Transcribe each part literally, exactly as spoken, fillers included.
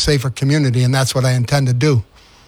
safer community, and that's what I intend to do.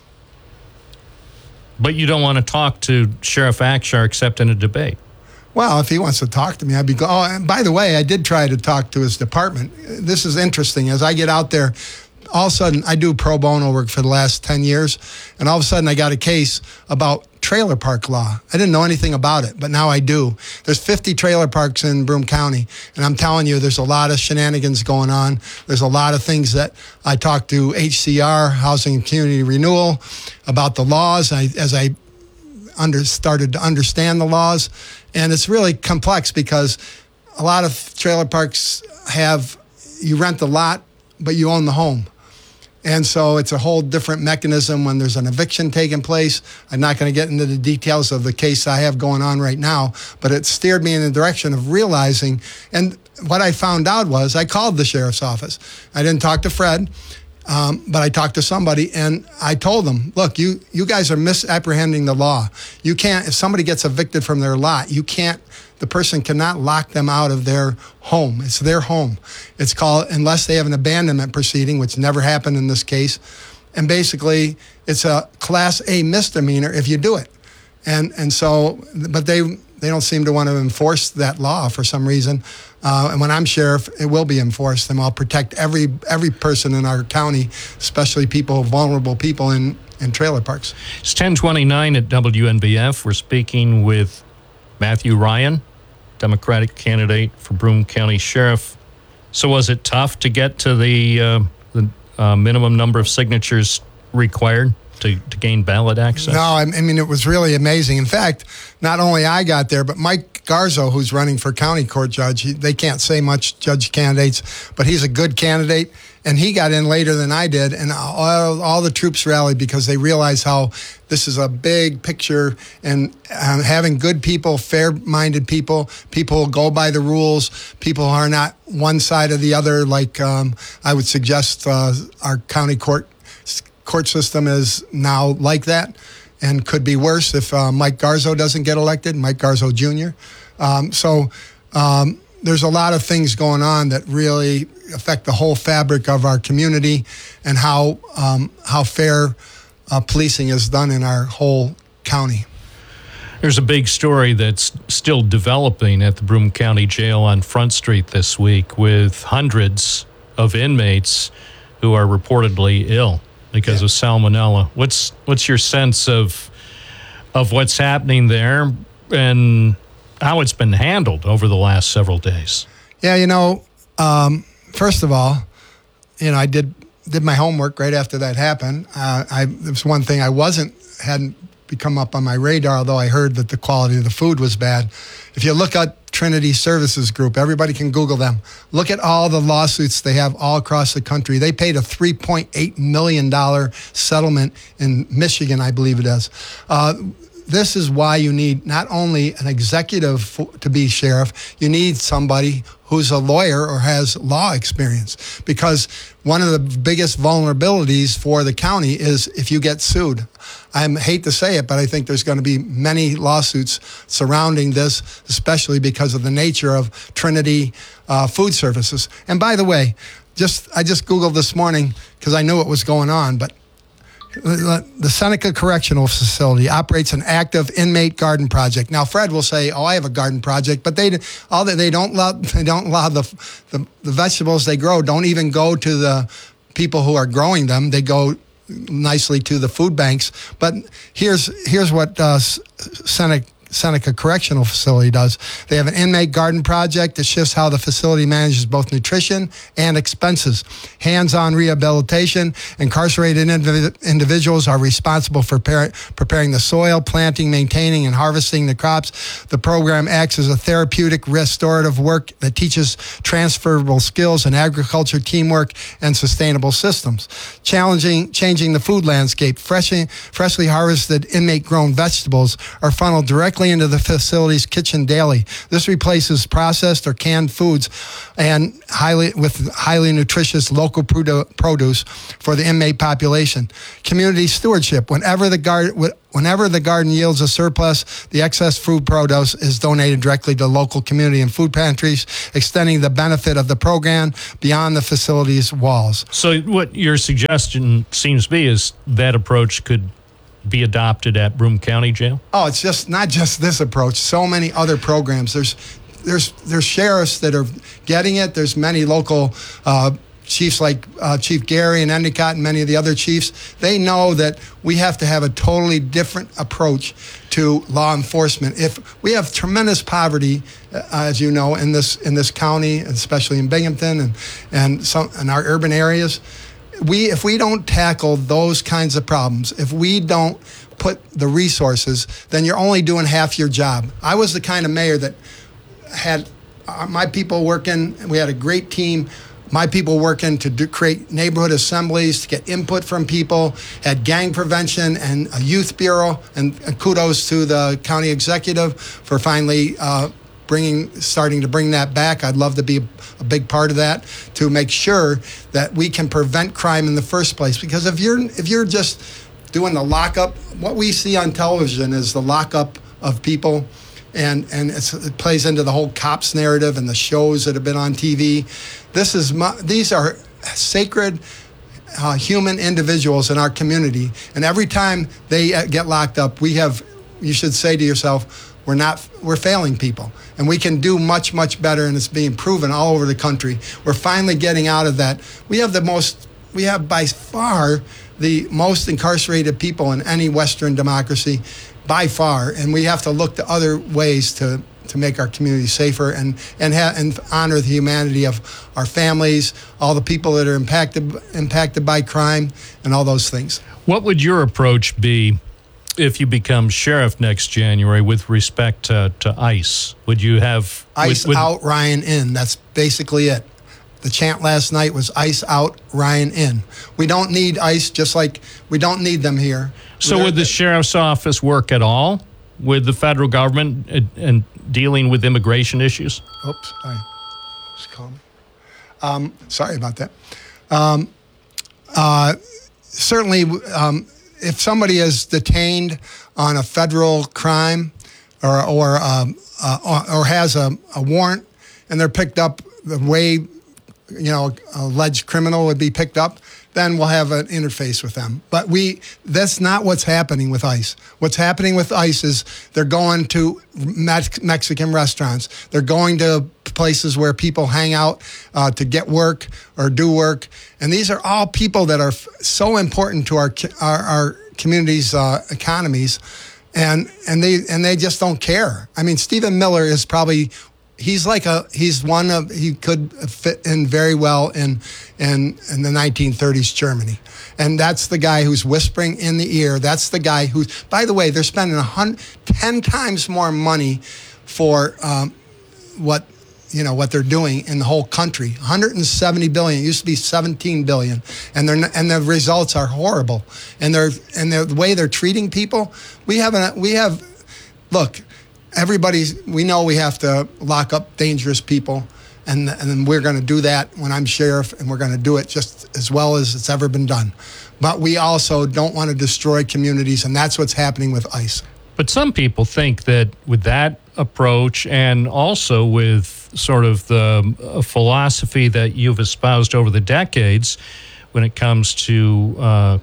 But you don't want to talk to Sheriff Akshar except in a debate. Well, if he wants to talk to me, I'd be glad. Oh, and by the way, I did try to talk to his department. This is interesting. As I get out there, all of a sudden, I do pro bono work for the last ten years, and all of a sudden I got a case about trailer park law. I didn't know anything about it, but now I do. There's fifty trailer parks in Broome County, and I'm telling you, there's a lot of shenanigans going on. There's a lot of things that I talked to H C R, Housing and Community Renewal, about the laws I, as I under, started to understand the laws. And it's really complex because a lot of trailer parks have, you rent the lot, but you own the home. And so it's a whole different mechanism when there's an eviction taking place. I'm not going to get into the details of the case I have going on right now, but it steered me in the direction of realizing. And what I found out was I called the sheriff's office. I didn't talk to Fred, um, but I talked to somebody, and I told them, look, you, you guys are misapprehending the law. You can't, if somebody gets evicted from their lot, you can't, the person cannot lock them out of their home. It's their home. It's called, unless they have an abandonment proceeding, which never happened in this case. And basically, it's a Class A misdemeanor if you do it. And and so, but they they don't seem to want to enforce that law for some reason. Uh, and when I'm sheriff, it will be enforced, and I'll protect every every person in our county, especially people, vulnerable people in, in trailer parks. It's ten twenty-nine at W N B F. We're speaking with Matthew Ryan, Democratic candidate for Broome County Sheriff. So was it tough to get to the, uh, the uh, minimum number of signatures required to, to gain ballot access? No, I mean, it was really amazing. In fact, not only I got there, but Mike Garzo, who's running for county court judge, he, they can't say much, judge candidates, but he's a good candidate. And he got in later than I did, and all, all the troops rallied because they realize how this is a big picture, and um, having good people, fair-minded people, people who go by the rules, people who are not one side or the other, like um, I would suggest uh, our county court court system is now like that, and could be worse if uh, Mike Garzo doesn't get elected, Mike Garzo Junior Um, so um, there's a lot of things going on that really affect the whole fabric of our community and how um, how fair uh, policing is done in our whole county. There's a big story that's still developing at the Broome County Jail on Front Street this week with hundreds of inmates who are reportedly ill because yeah. of salmonella. What's what's your sense of of what's happening there and how it's been handled over the last several days? Yeah, you know, um, first of all, you know, I did did my homework right after that happened. Uh, I there was one thing I wasn't hadn't become up on my radar, although I heard that the quality of the food was bad. If you look at Trinity Services Group, everybody can Google them. Look at all the lawsuits they have all across the country. They paid a three point eight million dollars settlement in Michigan, I believe it is. Uh, This is why you need not only an executive to be sheriff, you need somebody who's a lawyer or has law experience. Because one of the biggest vulnerabilities for the county is if you get sued. I hate to say it, but I think there's going to be many lawsuits surrounding this, especially because of the nature of Trinity uh, Food Services. And by the way, just I just Googled this morning because I knew what was going on, but the Seneca Correctional Facility operates an active inmate garden project. Now, Fred will say, "Oh, I have a garden project," but they all that they don't allow they don't allow the, the the vegetables they grow don't even go to the people who are growing them. They go nicely to the food banks. But here's here's what uh, Seneca. Seneca Correctional Facility does. They have an inmate garden project that shifts how the facility manages both nutrition and expenses. Hands-on rehabilitation. Incarcerated indiv- individuals are responsible for par- preparing the soil, planting, maintaining, and harvesting the crops. The program acts as a therapeutic restorative work that teaches transferable skills in agriculture, teamwork, and sustainable systems. Challenging, changing the food landscape. Freshly, freshly harvested inmate-grown vegetables are funneled directly directly into the facility's kitchen daily. This replaces processed or canned foods and highly with highly nutritious local produce for the inmate population. Community stewardship. Whenever the garden Whenever the garden yields a surplus, the excess food produce is donated directly to local community and food pantries, extending the benefit of the program beyond the facility's walls. So what your suggestion seems to be is that approach could be adopted at Broome County Jail? Oh, it's just not just this approach. So many other programs. There's there's there's sheriffs that are getting it. There's many local uh chiefs like uh, Chief Gary and Endicott and many of the other chiefs. They know that we have to have a totally different approach to law enforcement. If we have tremendous poverty, uh, as you know, in this in this county, especially in Binghamton and and some in our urban areas, we if we don't tackle those kinds of problems, if we don't put the resources, then you're only doing half your job. I was the kind of mayor that had uh, my people working. We had a great team. My people working to do, create neighborhood assemblies, to get input from people, had gang prevention and a youth bureau, and, and kudos to the county executive for finally uh, bringing, starting to bring that back. I'd love to be a, a big part of that to make sure that we can prevent crime in the first place. Because if you're if you're just doing the lockup, what we see on television is the lockup of people. And and it's, it plays into the whole cops narrative and the shows that have been on T V. This is my, these are sacred uh, human individuals in our community, and every time they uh, get locked up, we have. You should say to yourself, we're not we're failing people, and we can do much much better. And it's being proven all over the country. We're finally getting out of that. We have the most. We have by far the most incarcerated people in any Western democracy. By far, and we have to look to other ways to, to make our community safer and and ha- and honor the humanity of our families, all the people that are impacted impacted by crime, and all those things. What would your approach be if you become sheriff next January with respect to, to ICE? Would you have ICE would, would, out, Ryan in? That's basically it. The chant last night was ICE out, Ryan in. We don't need ICE, just like we don't need them here. So would the sheriff's office work at all with the federal government and, and dealing with immigration issues? Oops, sorry. Just call me. Um, sorry about that. Um, uh, certainly, um, if somebody is detained on a federal crime or or um, uh, or has a, a warrant and they're picked up the way, you know, alleged criminal would be picked up, then we'll have an interface with them. But we that's not what's happening with ICE. What's happening with ICE is they're going to Mex- Mexican restaurants. They're going to places where people hang out uh, to get work or do work. And these are all people that are f- so important to our our, our communities' uh, economies. And and they and they just don't care. I mean, Stephen Miller is probably He's like a he's one of he could fit in very well in in in the nineteen thirties Germany, and that's the guy who's whispering in the ear. That's the guy who's, by the way, they're spending a hundred, ten times more money for um, what you know what they're doing in the whole country. one hundred seventy billion. It used to be seventeen billion, and they're and the results are horrible. And they're and the way they're treating people. We have a we have look. Everybody's, we know we have to lock up dangerous people, and and we're going to do that when I'm sheriff, and we're going to do it just as well as it's ever been done. But we also don't want to destroy communities, and that's what's happening with ICE. But some people think that with that approach, and also with sort of the uh, philosophy that you've espoused over the decades when it comes to uh,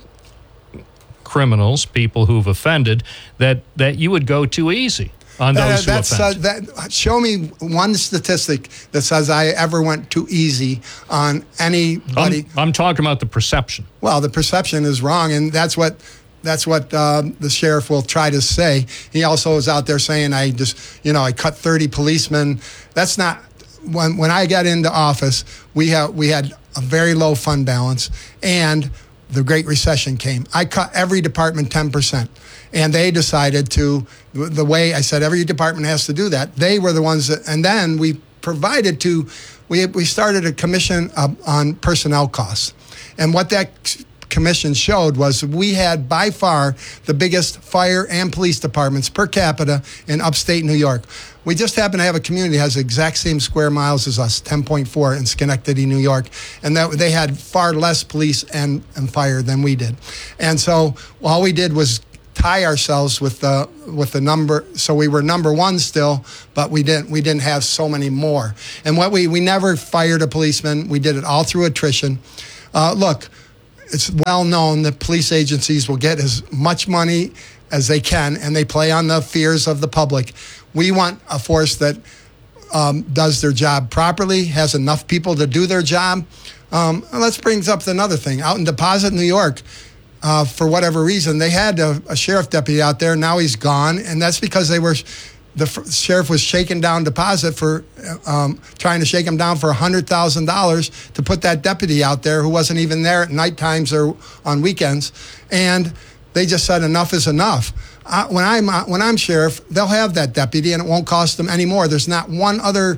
criminals, people who've offended, that, that you would go too easy on those uh, who that's, offend. Uh, that, show me one statistic that says I ever went too easy on anybody. I'm, I'm talking about the perception. Well, the perception is wrong, and that's what that's what uh, the sheriff will try to say. He also is out there saying, I just, you know, I cut thirty policemen. That's not, when when I got into office, we, ha- we had a very low fund balance, and the Great Recession came. I cut every department ten percent. And they decided to, the way I said every department has to do that, they were the ones that, and then we provided to, we we started a commission uh, on personnel costs. And what that commission showed was we had by far the biggest fire and police departments per capita in upstate New York. We just happen to have a community that has the exact same square miles as us, ten point four in Schenectady, New York, and that they had far less police and, and fire than we did. And so all we did was tie ourselves with the with the number, so we were number one still, but we didn't we didn't have so many more. And what we we never fired a policeman. We did it all through attrition. Uh, look, it's well known that police agencies will get as much money as they can, and they play on the fears of the public. We want a force that um, does their job properly, has enough people to do their job. Um, and let's bring up another thing. Out in Deposit, New York, uh, for whatever reason, they had a, a sheriff deputy out there. Now he's gone, and that's because they were the f- sheriff was shaking down Deposit for um, trying to shake him down for one hundred thousand dollars to put that deputy out there who wasn't even there at night times or on weekends. And they just said enough is enough. Uh, when I'm uh, when I'm sheriff, they'll have that deputy, and it won't cost them any more. There's not one other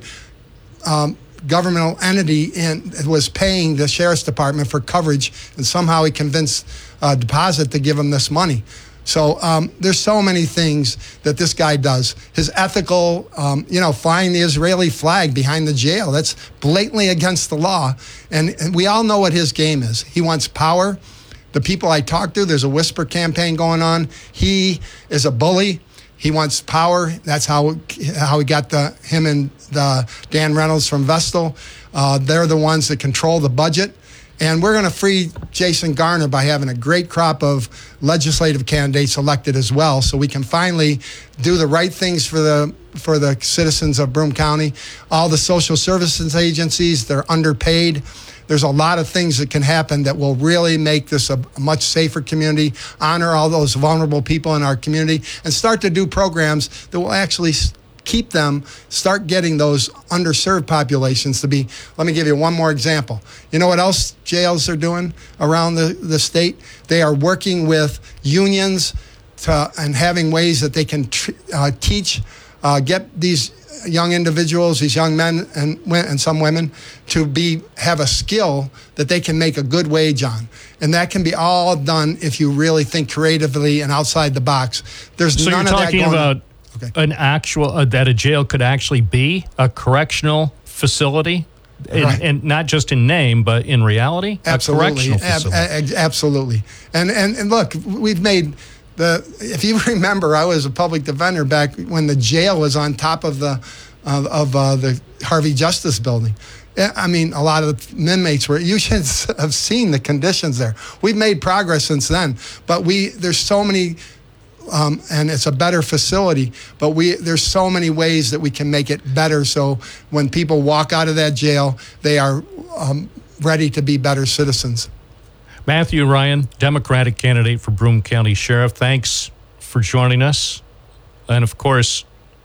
um, governmental entity in was paying the sheriff's department for coverage, and somehow he convinced uh, Deposit to give him this money. So um, there's so many things that this guy does. His ethical, um, you know, flying the Israeli flag behind the jail, that's blatantly against the law. And, and we all know what his game is. He wants power. The people I talk to, there's a whisper campaign going on. He is a bully. He wants power. That's how how he got the him and the Dan Reynolds from Vestal. Uh, they're the ones that control the budget. And we're going to free Jason Garner by having a great crop of legislative candidates elected as well, so we can finally do the right things for the for the citizens of Broome County. All the social services agencies, they're underpaid. There's a lot of things that can happen that will really make this a, a much safer community, honor all those vulnerable people in our community, and start to do programs that will actually keep them, start getting those underserved populations to be. Let me give you one more example. You know what else jails are doing around the, the state? They are working with unions to, and having ways that they can tr- uh, teach, uh, get these young individuals, these young men and and some women, to be have a skill that they can make a good wage on. And that can be all done if you really think creatively and outside the box. There's so none you're of that talking going about on. Okay. An actual, uh, that a jail could actually be a correctional facility, in, Right. and not just in name, but in reality? Absolutely. A correctional facility. Ab- ab- absolutely. And, and and look, we've made the, if you remember, I was a public defender back when the jail was on top of the, of, of uh, the Harvey Justice Building. I mean, a lot of the inmates were, you should have seen the conditions there. We've made progress since then, but we, there's so many, Um, and it's a better facility, but we there's so many ways that we can make it better, so when people walk out of that jail, they are um, ready to be better citizens. Matthew Ryan, Democratic candidate for Broome County Sheriff, thanks for joining us. And of course,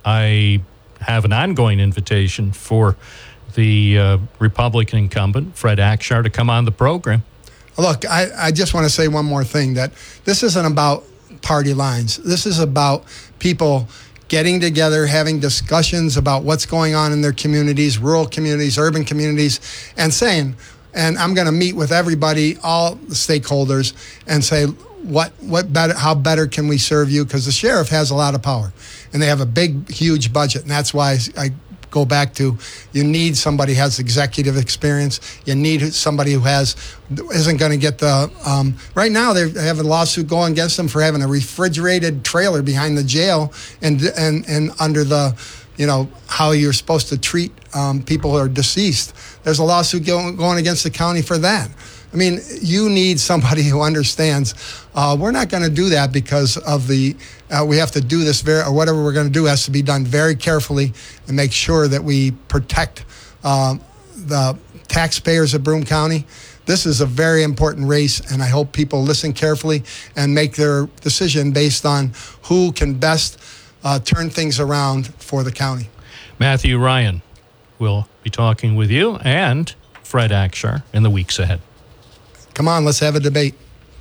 I have an ongoing invitation for the uh, Republican incumbent, Fred Akshar, to come on the program. Look, I, I just want to say one more thing, that this isn't about party lines. This is about people getting together, having discussions about what's going on in their communities, rural communities, urban communities, and saying, and I'm going to meet with everybody, all the stakeholders, and say, what what better, how better can we serve you? Because the sheriff has a lot of power, and they have a big, huge budget, and that's why I go back to, you need somebody who has executive experience. You need somebody who has isn't going to get the um, right now they have a lawsuit going against them for having a refrigerated trailer behind the jail and and and under the, you know, how you're supposed to treat um, people who are deceased. There's a lawsuit going, going against the county for that. I mean, you need somebody who understands. Uh, we're not going to do that because of the, uh, we have to do this very, or whatever we're going to do has to be done very carefully and make sure that we protect uh, the taxpayers of Broome County. This is a very important race, and I hope people listen carefully and make their decision based on who can best uh, turn things around for the county. Matthew Ryan will be talking with you and Fred Akshar in the weeks ahead. Come on, let's have a debate.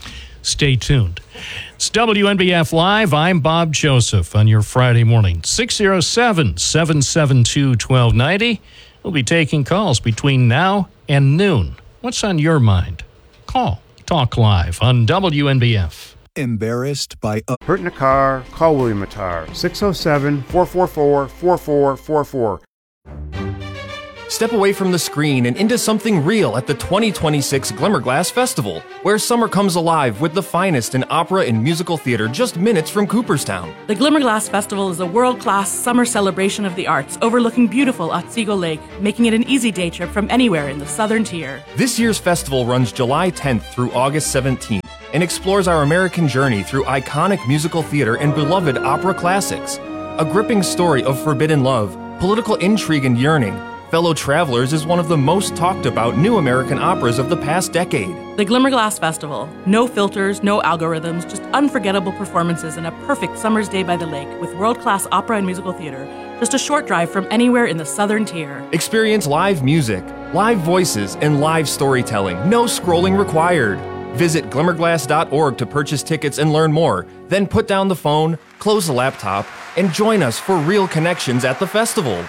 Stay tuned. It's W N B F Live. I'm Bob Joseph on your Friday morning. six oh seven, seven seven two, one two nine oh. We'll be taking calls between now and noon. What's on your mind? Call. Talk Live on W N B F. Embarrassed by a hurt in a car? Call William Attar, six oh seven, four four four, four four four four. Step away from the screen and into something real at the twenty twenty-six Glimmerglass Festival, where summer comes alive with the finest in opera and musical theater just minutes from Cooperstown. The Glimmerglass Festival is a world-class summer celebration of the arts overlooking beautiful Otsego Lake, making it an easy day trip from anywhere in the southern tier. This year's festival runs July tenth through August seventeenth and explores our American journey through iconic musical theater and beloved opera classics. A gripping story of forbidden love, political intrigue and yearning, Fellow Travelers is one of the most talked about new American operas of the past decade. The Glimmerglass Festival. No filters, no algorithms, just unforgettable performances and a perfect summer's day by the lake with world-class opera and musical theater. Just a short drive from anywhere in the southern tier. Experience live music, live voices, and live storytelling. No scrolling required. Visit glimmerglass dot org to purchase tickets and learn more. Then put down the phone, close the laptop, and join us for real connections at the festival.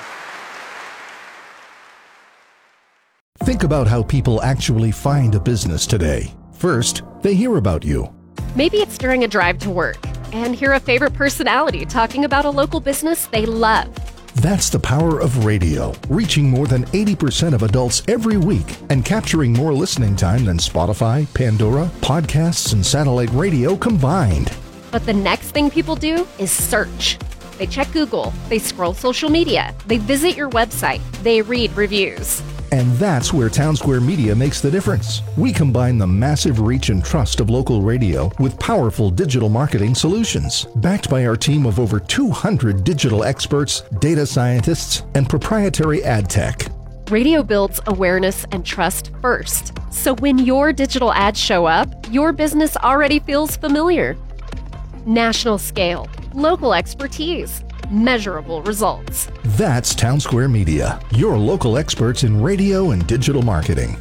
Think about how people actually find a business today. First, they hear about you. Maybe it's during a drive to work and hear a favorite personality talking about a local business they love. That's the power of radio, reaching more than eighty percent of adults every week and capturing more listening time than Spotify, Pandora, podcasts, and satellite radio combined. But the next thing people do is search. They check Google, they scroll social media, they visit your website, they read reviews. And that's where Townsquare Media makes the difference. We combine the massive reach and trust of local radio with powerful digital marketing solutions, backed by our team of over two hundred digital experts, data scientists, and proprietary ad tech. Radio builds awareness and trust first. So when your digital ads show up, your business already feels familiar. National scale, local expertise, measurable results. That's Townsquare Media, your local experts in radio and digital marketing.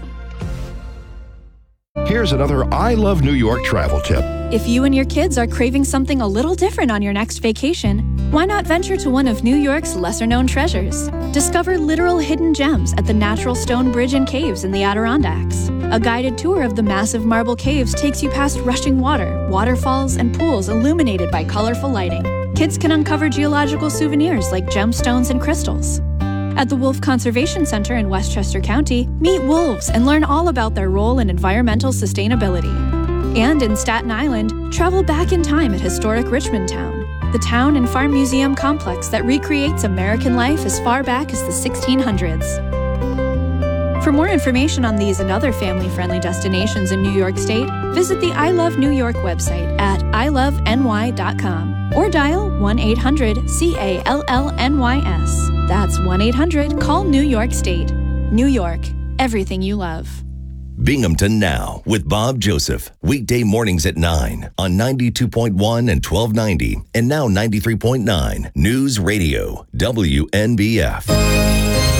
Here's another I Love New York travel tip. If you and your kids are craving something a little different on your next vacation, why not venture to one of New York's lesser-known treasures? Discover literal hidden gems at the Natural Stone Bridge and Caves in the Adirondacks. A guided tour of the massive marble caves takes you past rushing water, waterfalls, and pools illuminated by colorful lighting. Kids can uncover geological souvenirs like gemstones and crystals. At the Wolf Conservation Center in Westchester County, meet wolves and learn all about their role in environmental sustainability. And in Staten Island, travel back in time at historic Richmond Town, the town and farm museum complex that recreates American life as far back as the sixteen hundreds. For more information on these and other family-friendly destinations in New York State, visit the I Love New York website at i love n y dot com or dial one eight hundred C A L L N Y S. That's one eight hundred call New York State. New York, everything you love. Binghamton Now with Bob Joseph. Weekday mornings at nine on ninety-two point one and twelve ninety and now ninety-three point nine News Radio W N B F.